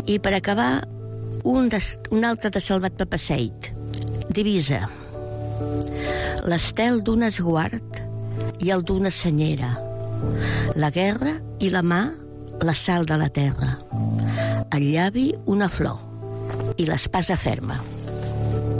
I per acabar, un altre de Salvat Papasseit. Divisa. L'estel d'un esguard i el d'una senyera. La guerra i la mà, la sal de la terra. El llavi, una flor. I l'espasa ferma.